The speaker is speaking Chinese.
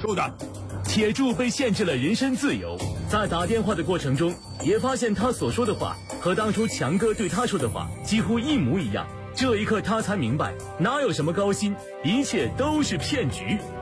受的。 铁柱被限制了人身自由，在打电话的过程中，也发现他所说的话和当初强哥对他说的话几乎一模一样。这一刻他才明白，哪有什么高薪，一切都是骗局。